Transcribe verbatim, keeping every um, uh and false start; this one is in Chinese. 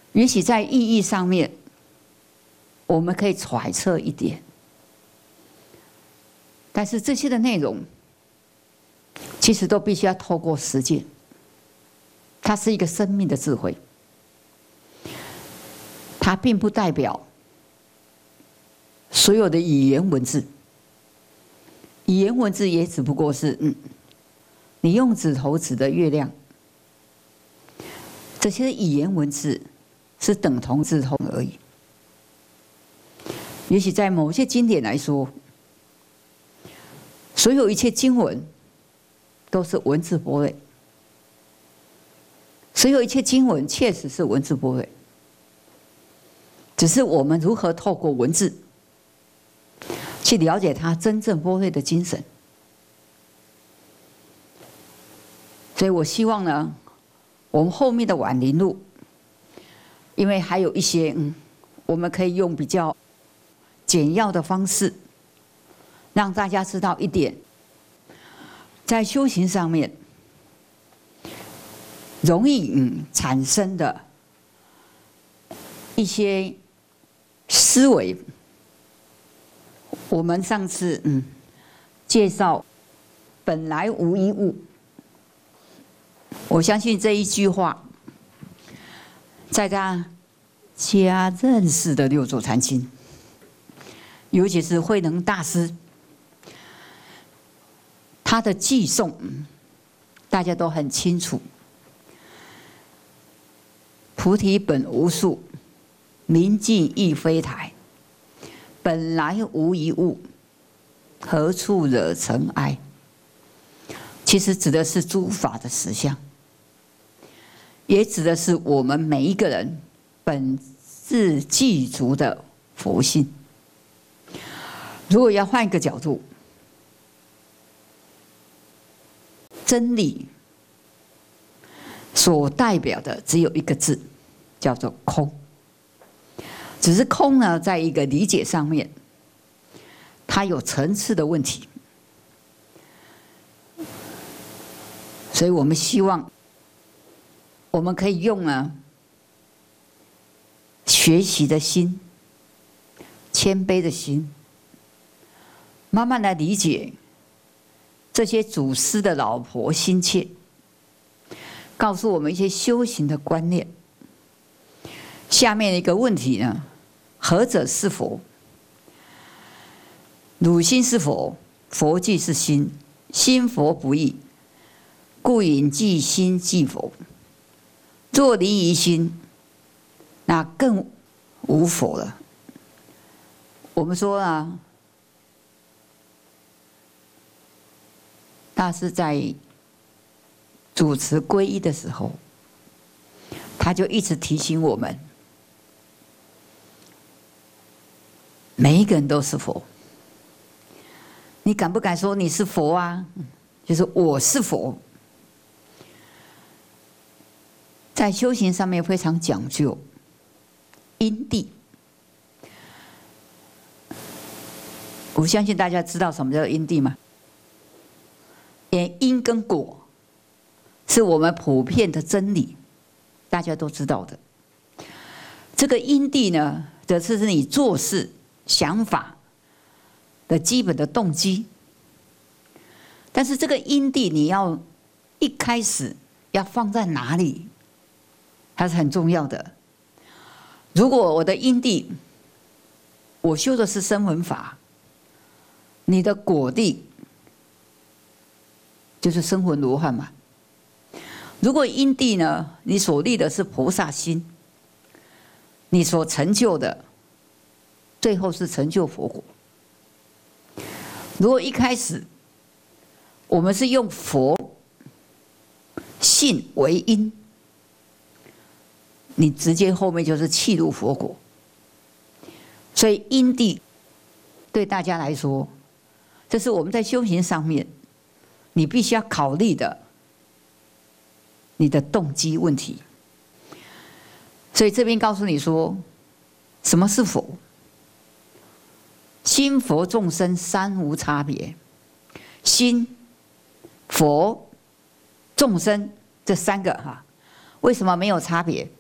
也许在意义上面，我们可以揣测一点，但是这些的内容，其实都必须要透过实践。它是一个生命的智慧，它并不代表所有的语言文字。语言文字也只不过是，嗯，你用指头指的月亮，这些语言文字是等同字通而已。也许在某些经典来说，所有一切经文都是文字波类，所有一切经文确实是文字波类，只是我们如何透过文字去了解它真正波类的精神。所以我希望呢，我们后面的晚灵录，因为还有一些嗯，我们可以用比较简要的方式，让大家知道一点，在修行上面容易嗯产生的一些思维。我们上次嗯介绍本来无一物，我相信这一句话，在他家认识的六祖坛经，尤其是慧能大师，他的偈颂，大家都很清楚。菩提本无树，明镜亦非台。本来无一物，何处惹尘埃？其实指的是诸法的实相，也指的是我们每一个人本自具足的佛性。如果要换一个角度，真理所代表的只有一个字，叫做空。只是空呢，在一个理解上面，它有层次的问题。所以我们希望，我们可以用呢学习的心、谦卑的心，慢慢来理解这些祖师的老婆心切，告诉我们一些修行的观念。下面一个问题呢，何者是佛？汝心是佛，佛即是心，心佛不异，故引即心即佛。若离于心，那更无佛了。我们说啊，大师在主持皈依的时候，他就一直提醒我们，每一个人都是佛。你敢不敢说你是佛啊？就是我是佛。在修行上面非常讲究因地。我相信大家知道什么叫因地吗？连因跟果是我们普遍的真理，大家都知道的。这个因地呢，则是你做事想法的基本的动机。但是这个因地你要一开始要放在哪里，它是很重要的。如果我的因地，我修的是声闻法，你的果地就是声闻罗汉嘛。如果因地呢，你所立的是菩萨心，你所成就的最后是成就佛果。如果一开始我们是用佛性为因，你直接后面就是契入佛果。所以因地对大家来说，这是我们在修行上面你必须要考虑的你的动机问题。所以这边告诉你说，什么是佛？心佛众生三无差别。心、佛、众生这三个哈，为什么没有差别？